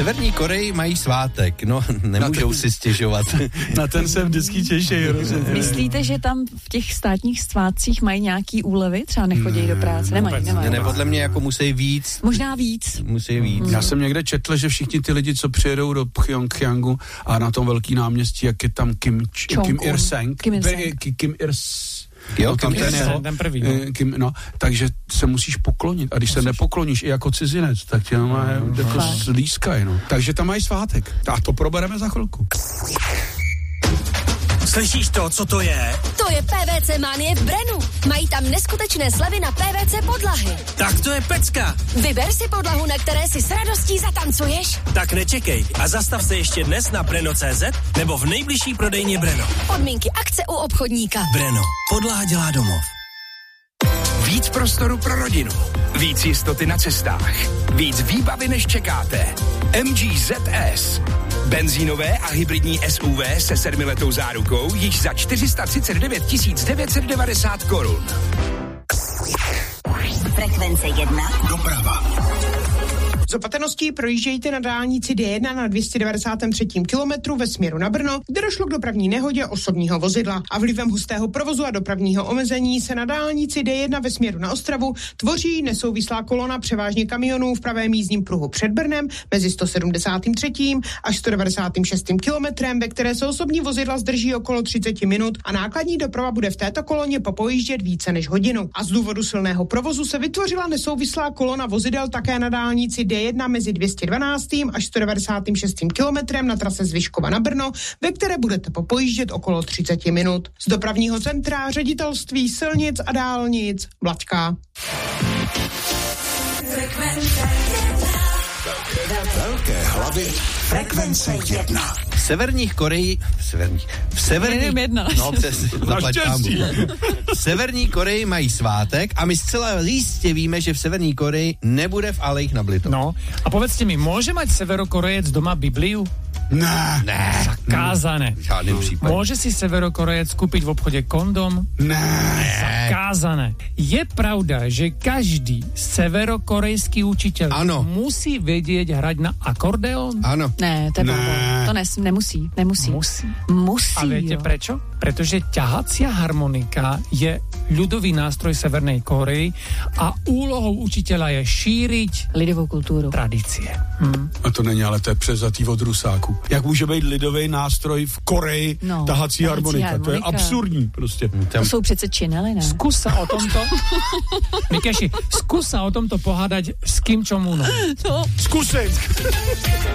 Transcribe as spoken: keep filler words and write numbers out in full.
Severní Koreji mají svátek, no nemůžou ten, si stěžovat. Na ten se vždycky těší. Myslíte, že tam v těch státních svátcích mají nějaký úlevy? Třeba nechodí do práce? Nemají, nemají. Ne, ne, podle mě jako musí víc. Možná víc. Musí víc. Já jsem někde četl, že všichni ty lidi, co přijedou do Pchjongjangu a na tom velký náměstí, jak je tam Kim, Kim Ir-seng. Kim Ir-seng. Kim Ir Jo, no, tam ten, je, ten první. No. Kim, no, takže se musíš poklonit. A když musíš. se nepokloníš i jako cizinec, tak tě má jako slískaj, no. Takže tam mají svátek. A to probereme za chvilku. Slyšíš to, co to je? To je P V C Manie v Brenu. Mají tam neskutečné slevy na P V C podlahy. Tak to je pecka. Vyber si podlahu, na které si s radostí zatancuješ. Tak nečekej a zastav se ještě dnes na breno tečka cé zet nebo v nejbližší prodejně Breno. Podmínky akce u obchodníka. Breno. Podlaha dělá domov. Víc prostoru pro rodinu. Víc jistoty na cestách. Víc výbavy, než čekáte. M G Z S. Benzínové a hybridní S U V se sedmiletou zárukou již za čtyři sta třicet devět tisíc devět set devadesát korun. Frekvence jedna. Doprava. Z opatrností projíždějte na dálnici D jedna na dvě stě devadesát tři kilometru ve směru na Brno, kde došlo k dopravní nehodě osobního vozidla a vlivem hustého provozu a dopravního omezení se na dálnici D jedna ve směru na Ostravu tvoří nesouvislá kolona převážně kamionů v pravém jízdním pruhu před Brnem mezi sto sedmdesát tři až sto devadesát šest kilometrem, ve které se osobní vozidla zdrží okolo třicet minut a nákladní doprava bude v této koloně popojíždět více než hodinu. A z důvodu silného provozu se vytvořila nesouvislá kolona vozidel také na dálnici D jedna mezi dvě stě dvanáct až sto devadesát šest kilometrem na trase z Vyškova na Brno, ve které budete popojíždět okolo třicet minut. Z dopravního centra Ředitelství silnic a dálnic Vlaďka. Velké hlavy Frekvence jedna. V severních Koreji... V severních... V severních... jedna. No, přes... V Severní Koreji mají svátek a my zcela jistě víme, že v Severní Koreji nebude v alejích na Blito. No, a povedzte mi, môže mať Severokorejec doma Bibliu? Ne. Ne. Zakázané. V žádném případě. Môže si Severokorejec kúpiť v obchode kondom? Ne. Zakázané. Je pravda, že každý severokorejský učitel ano. musí vedieť hrať na akordeón? Ano. Ne, to je Ne. blbo. To nes, nemusí, nemusí. Musí. Musí, A viete jo. prečo? Pretože ťahacia harmonika je ľudový nástroj Severnej Kórey a úlohou učiteľa je šíriť lidovou kulturu. tradície. Hm. A to není, ale to je převzatý od Rusáku. Jak může být lidový nástroj v Koreji No, tahací harmonika? harmonika. To je absurdní prostě. To jsou přece činely, ne? Skús sa o tomto Mikeši, skús sa o tomto pohádať s Kim Jong-unom. No. Zkusím!